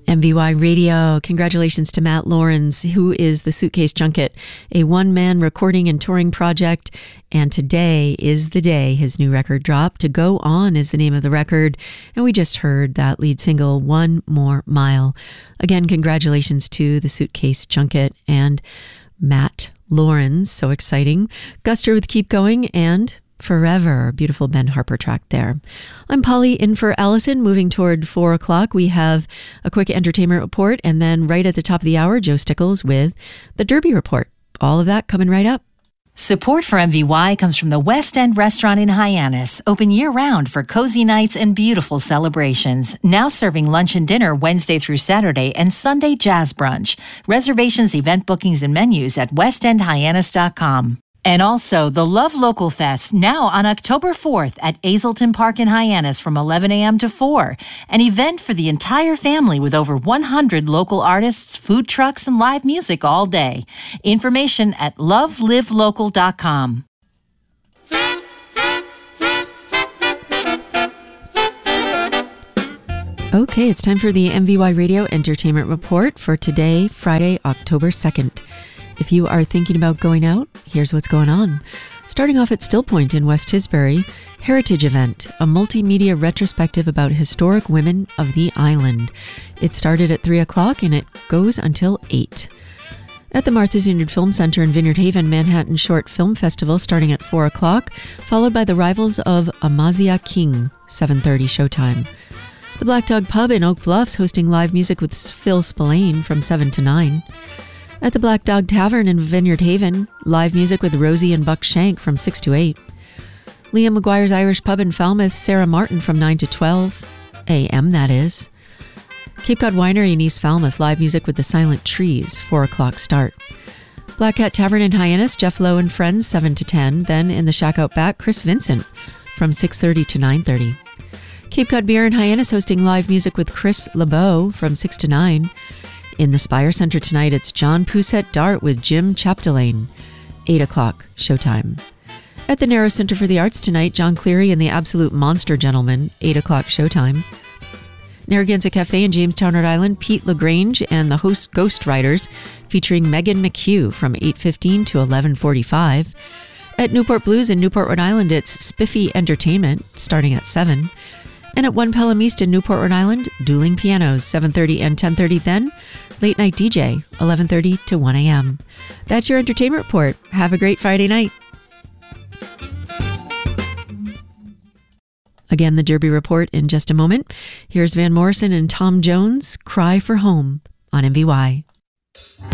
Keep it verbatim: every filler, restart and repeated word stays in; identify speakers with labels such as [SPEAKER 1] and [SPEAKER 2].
[SPEAKER 1] M V Y Radio. Congratulations to Matt Laurens, who is the Suitcase Junket, a one-man recording and touring project. And today is the day his new record dropped. To Go On is the name of the record. And we just heard that lead single, One More Mile. Again, congratulations to the Suitcase Junket and Matt Laurens. So exciting. Guster with Keep Going and Forever, beautiful Ben Harper track there. I'm Polly, in for Allison. Moving toward four o'clock, we have a quick entertainment report, and then right at the top of the hour, Joe Stickles with the Derby Report. All of that coming right up.
[SPEAKER 2] Support for M V Y comes from the West End Restaurant in Hyannis, open year-round for cozy nights and beautiful celebrations. Now serving lunch and dinner Wednesday through Saturday and Sunday jazz brunch. Reservations, event bookings, and menus at west end hyannis dot com. And also, the Love Local Fest, now on October fourth at Azleton Park in Hyannis from eleven a.m. to four. An event for the entire family with over one hundred local artists, food trucks, and live music all day. Information at love live local dot com.
[SPEAKER 1] Okay, it's time for the M V Y Radio Entertainment Report for today, Friday, October second. If you are thinking about going out, here's what's going on. Starting off at Still Point in West Tisbury, Heritage Event, a multimedia retrospective about historic women of the island. It started at three o'clock and it goes until eight. At the Martha's Vineyard Film Center in Vineyard Haven, Manhattan Short Film Festival starting at four o'clock, followed by the Rivals of Amazia King, seven thirty showtime. The Black Dog Pub in Oak Bluffs hosting live music with Phil Spillane from seven to nine. At the Black Dog Tavern in Vineyard Haven, live music with Rosie and Buck Shank from six to eight. Liam McGuire's Irish Pub in Falmouth, Sarah Martin from nine to twelve a m, that is. Cape Cod Winery in East Falmouth, live music with the Silent Trees, four o'clock start. Black Cat Tavern in Hyannis, Jeff Lowe and Friends, seven to ten. Then in the Shack Out Back, Chris Vincent from six thirty to nine thirty. Cape Cod Beer in Hyannis hosting live music with Chris LeBeau from six to nine. In the Spire Center tonight, it's John Poussette Dart with Jim Chapdelaine, eight o'clock showtime. At the Narrow Center for the Arts tonight, John Cleary and the Absolute Monster Gentlemen, eight o'clock showtime. Narragansett Cafe in Jamestown, Rhode Island, Pete LaGrange and the host Ghost Riders, featuring Megan McHugh from eight fifteen to eleven forty-five. At Newport Blues in Newport, Rhode Island, it's Spiffy Entertainment, starting at seven. And at One Pelham East in Newport, Rhode Island, Dueling Pianos, seven thirty and ten thirty. Then, Late Night D J, eleven thirty to one a.m. That's your entertainment report. Have a great Friday night. Again, the Derby Report in just a moment. Here's Van Morrison and Tom Jones, Cry for Home on M V Y.